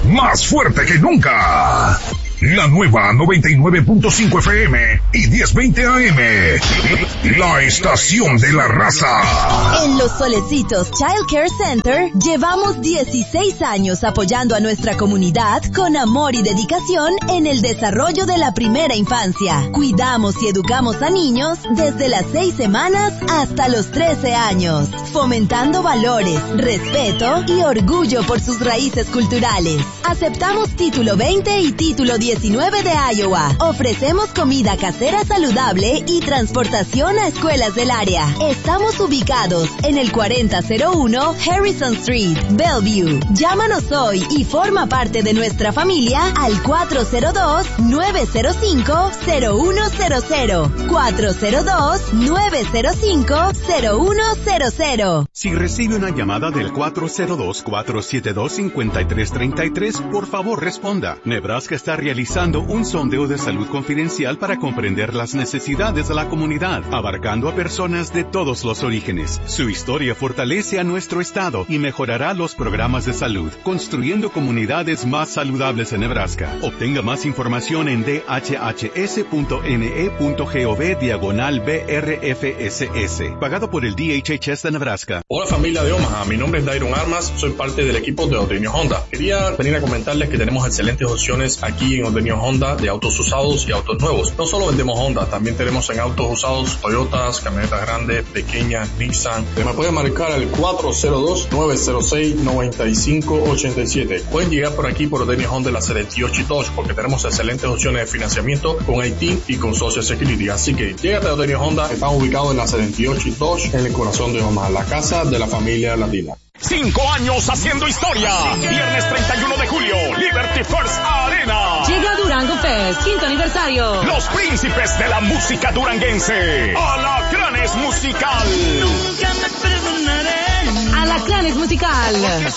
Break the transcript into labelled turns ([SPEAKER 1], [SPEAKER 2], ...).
[SPEAKER 1] más fuerte que nunca. La nueva 99.5 FM y 1020 AM. La estación de la raza.
[SPEAKER 2] En Los Solecitos Child Care Center llevamos 16 años apoyando a nuestra comunidad con amor y dedicación en el desarrollo de la primera infancia. Cuidamos y educamos a niños desde las 6 semanas hasta los 13 años, fomentando valores, respeto y orgullo por sus raíces culturales. Aceptamos título 20 y título 19 de Iowa. Ofrecemos comida casera saludable y transportación a escuelas del área. Estamos ubicados en el 4001 Harrison Street, Bellevue. Llámanos hoy y forma parte de nuestra familia al 402-905-0100. 402-905-0100.
[SPEAKER 3] Si recibe una llamada del 402-472-5333, por favor responda. Nebraska está realizando un sondeo de salud confidencial para comprender las necesidades de la comunidad, abarcando a personas de todos los orígenes. Su historia fortalece a nuestro estado y mejorará los programas de salud, construyendo comunidades más saludables en Nebraska. Obtenga más información en dhhs.ne.gov/BRFSS, pagado por el DHHS de Nebraska.
[SPEAKER 4] Hola familia de Omaha, mi nombre es Dairon Armas, soy parte del equipo de Ordeño Honda. Quería venir a comentarles que tenemos excelentes opciones aquí en Ordeño Honda de autos usados y autos nuevos. No solo vendemos Honda, también tenemos en autos usados Toyotas, camionetas grandes, pequeñas, Nissan. Me pueden marcar al 402-906-9587. Pueden llegar por aquí por Ordeño Honda en la 78 y Dodge porque tenemos excelentes opciones de financiamiento con IT y con Social Security. Así que llégate a Ordeño Honda, están ubicados en la 78 y Dodge en el corazón de Omaha, la casa de la familia latina.
[SPEAKER 5] 5 años haciendo historia. Viernes 31 de julio, Liberty First Arena.
[SPEAKER 6] Llega Durango Fest, 5º aniversario.
[SPEAKER 5] Los príncipes de la música duranguense. Alacranes Musical.
[SPEAKER 6] Nunca me perdonaré. Alacranes Musical.